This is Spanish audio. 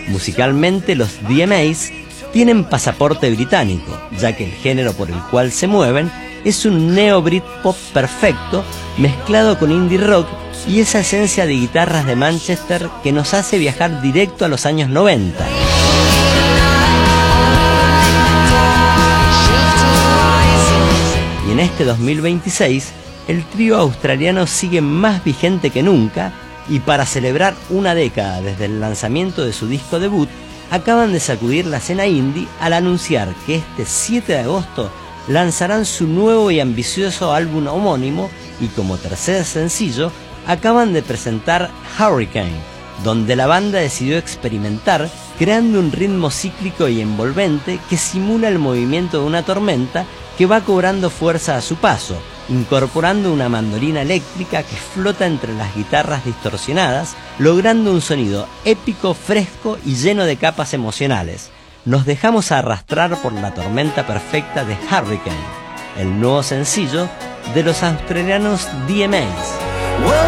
Musicalmente, los DMAs tienen pasaporte británico, ya que el género por el cual se mueven es un neo-britpop perfecto mezclado con indie rock y esa esencia de guitarras de Manchester que nos hace viajar directo a los años 90. Y en este 2026, el trío australiano sigue más vigente que nunca y para celebrar una década desde el lanzamiento de su disco debut, acaban de sacudir la escena indie al anunciar que este 7 de agosto lanzarán su nuevo y ambicioso álbum homónimo y como tercer sencillo acaban de presentar Hurricane, donde la banda decidió experimentar creando un ritmo cíclico y envolvente que simula el movimiento de una tormenta que va cobrando fuerza a su paso, incorporando una mandolina eléctrica que flota entre las guitarras distorsionadas, logrando un sonido épico, fresco y lleno de capas emocionales. Nos dejamos arrastrar por la tormenta perfecta de Hurricane, el nuevo sencillo de los australianos DMAs.